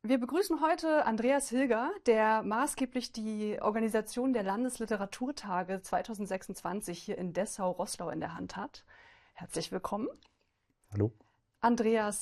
Wir begrüßen heute Andreas Hilger, der maßgeblich die Organisation der Landesliteraturtage 2026 hier in Dessau-Roßlau in der Hand hat. Herzlich willkommen. Hallo. Andreas,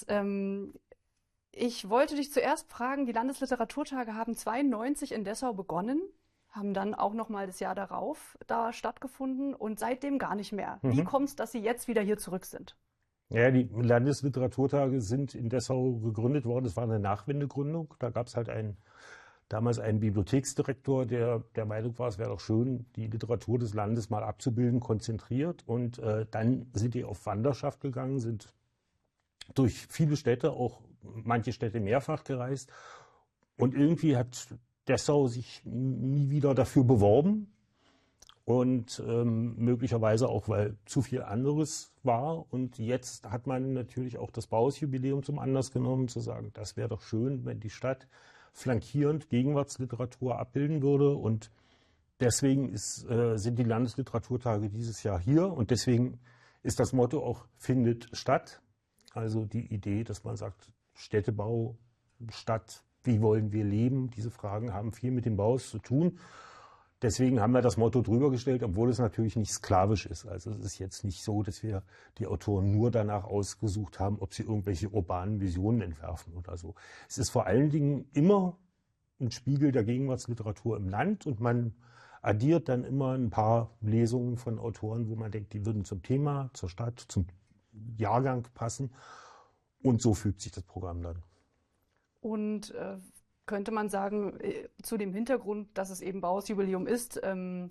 ich wollte dich zuerst fragen, die Landesliteraturtage haben 1992 in Dessau begonnen, haben dann auch nochmal das Jahr darauf da stattgefunden und seitdem gar nicht mehr. Wie kommt es, dass sie jetzt wieder hier zurück sind? Ja, die Landesliteraturtage sind in Dessau gegründet worden. Es war eine Nachwendegründung. Da gab es halt damals einen Bibliotheksdirektor, der der Meinung war, es wäre doch schön, die Literatur des Landes mal abzubilden, konzentriert. Und dann sind die auf Wanderschaft gegangen, sind durch viele Städte, auch manche Städte mehrfach gereist. Und irgendwie hat Dessau sich nie wieder dafür beworben. Und möglicherweise auch, weil zu viel anderes war. Und jetzt hat man natürlich auch das Bauhausjubiläum zum Anlass genommen, zu sagen, das wäre doch schön, wenn die Stadt flankierend Gegenwartsliteratur abbilden würde. Und deswegen sind die Landesliteraturtage dieses Jahr hier. Und deswegen ist das Motto auch findet statt. Also die Idee, dass man sagt, Städtebau, Stadt, wie wollen wir leben? Diese Fragen haben viel mit dem Bauhaus zu tun. Deswegen haben wir das Motto drüber gestellt, obwohl es natürlich nicht sklavisch ist. Also es ist jetzt nicht so, dass wir die Autoren nur danach ausgesucht haben, ob sie irgendwelche urbanen Visionen entwerfen oder so. Es ist vor allen Dingen immer ein Spiegel der Gegenwartsliteratur im Land und man addiert dann immer ein paar Lesungen von Autoren, wo man denkt, die würden zum Thema, zur Stadt, zum Jahrgang passen. Und so fügt sich das Programm dann. Und könnte man sagen, zu dem Hintergrund, dass es eben Bauhausjubiläum ist,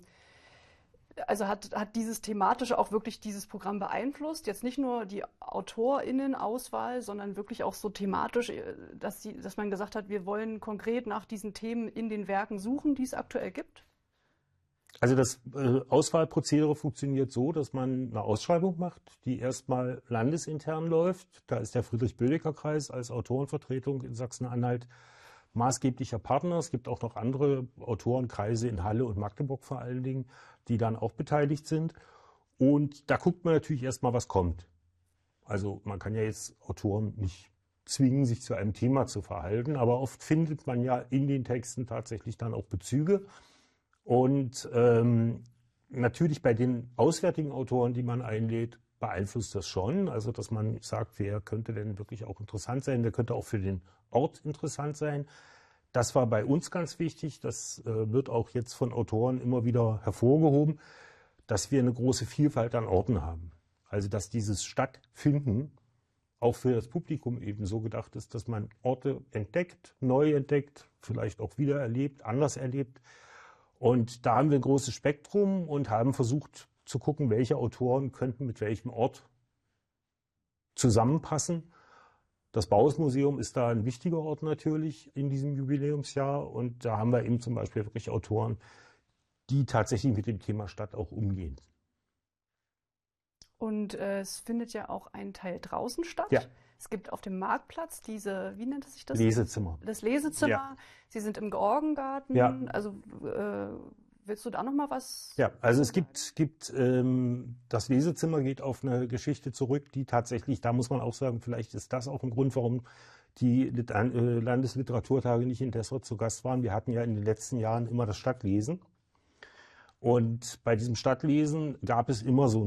also hat dieses thematische auch wirklich dieses Programm beeinflusst? Jetzt nicht nur die AutorInnen-Auswahl, sondern wirklich auch so thematisch, dass man gesagt hat, wir wollen konkret nach diesen Themen in den Werken suchen, die es aktuell gibt? Also das Auswahlprozedere funktioniert so, dass man eine Ausschreibung macht, die erstmal landesintern läuft. Da ist der Friedrich-Bödecker-Kreis als Autorenvertretung in Sachsen-Anhalt maßgeblicher Partner. Es gibt auch noch andere Autorenkreise in Halle und Magdeburg vor allen Dingen, die dann auch beteiligt sind. Und da guckt man natürlich erstmal, was kommt. Also man kann ja jetzt Autoren nicht zwingen, sich zu einem Thema zu verhalten, aber oft findet man ja in den Texten tatsächlich dann auch Bezüge. Und natürlich bei den auswärtigen Autoren, die man einlädt, beeinflusst das schon. Also dass man sagt, wer könnte denn wirklich auch interessant sein, der könnte auch für den Ort interessant sein. Das war bei uns ganz wichtig. Das wird auch jetzt von Autoren immer wieder hervorgehoben, dass wir eine große Vielfalt an Orten haben. Also dass dieses Stattfinden auch für das Publikum eben so gedacht ist, dass man Orte entdeckt, neu entdeckt, vielleicht auch wieder erlebt, anders erlebt. Und da haben wir ein großes Spektrum und haben versucht zu gucken, welche Autoren könnten mit welchem Ort zusammenpassen. Das Bauhausmuseum ist da ein wichtiger Ort natürlich in diesem Jubiläumsjahr. Und da haben wir eben zum Beispiel wirklich Autoren, die tatsächlich mit dem Thema Stadt auch umgehen. Und es findet ja auch ein Teil draußen statt. Ja. Es gibt auf dem Marktplatz diese, wie nennt es sich das? Lesezimmer. Das Lesezimmer. Ja. Sie sind im Georgengarten. Ja. Also willst du da noch mal was? Ja, also es gibt das Lesezimmer geht auf eine Geschichte zurück, die tatsächlich, da muss man auch sagen, vielleicht ist das auch ein Grund, warum die Landesliteraturtage nicht in Dessau zu Gast waren. Wir hatten ja in den letzten Jahren immer das Stadtlesen. Und bei diesem Stadtlesen gab es immer so